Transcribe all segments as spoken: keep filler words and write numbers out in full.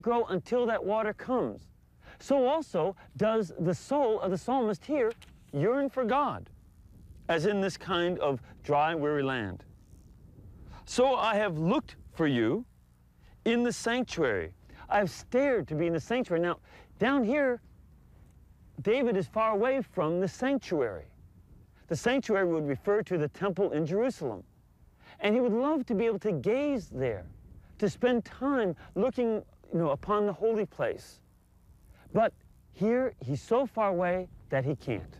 grow until that water comes. So also does the soul of the psalmist here yearn for God, as in this kind of dry, weary land. So I have looked for you in the sanctuary. I have stared to be in the sanctuary. Now, down here, David is far away from the sanctuary. The sanctuary would refer to the temple in Jerusalem. And he would love to be able to gaze there, to spend time looking, you know, upon the holy place. But here, he's so far away that he can't.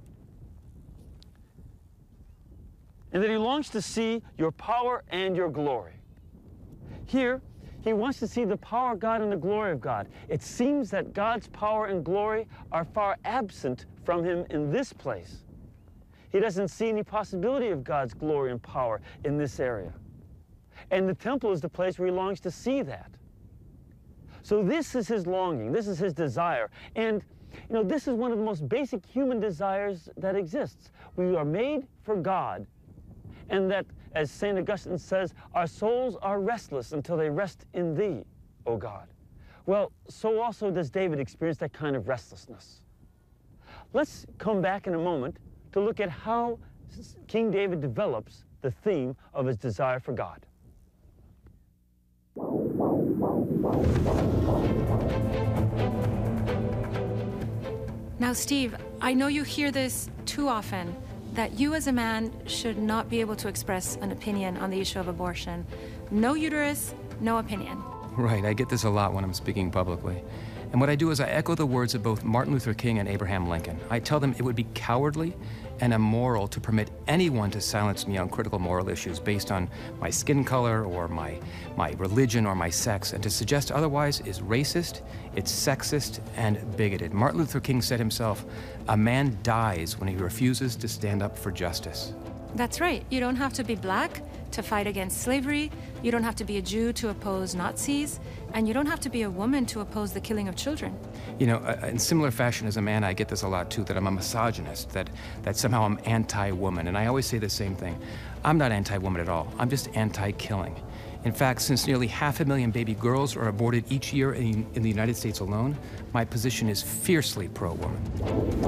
And that he longs to see your power and your glory. Here, he wants to see the power of God and the glory of God. It seems that God's power and glory are far absent from him in this place. He doesn't see any possibility of God's glory and power in this area. And the temple is the place where he longs to see that. So this is his longing, this is his desire. And you know, this is one of the most basic human desires that exists. We are made for God. And that, as Saint Augustine says, our souls are restless until they rest in thee, O God. Well, so also does David experience that kind of restlessness. Let's come back in a moment to look at how King David develops the theme of his desire for God. Now, Steve, I know you hear this too often, that you as a man should not be able to express an opinion on the issue of abortion. No uterus, no opinion. Right, I get this a lot when I'm speaking publicly. And what I do is I echo the words of both Martin Luther King and Abraham Lincoln. I tell them it would be cowardly and immoral to permit anyone to silence me on critical moral issues based on my skin color or my, my religion or my sex. And to suggest otherwise is racist, it's sexist, and bigoted. Martin Luther King said himself, "A man dies when he refuses to stand up for justice." That's right. You don't have to be black to fight against slavery. You don't have to be a Jew to oppose Nazis. And you don't have to be a woman to oppose the killing of children. You know, uh, in similar fashion as a man, I get this a lot too, that I'm a misogynist, that, that somehow I'm anti-woman. And I always say the same thing. I'm not anti-woman at all. I'm just anti-killing. In fact, since nearly half a million baby girls are aborted each year in, in the United States alone, my position is fiercely pro-woman.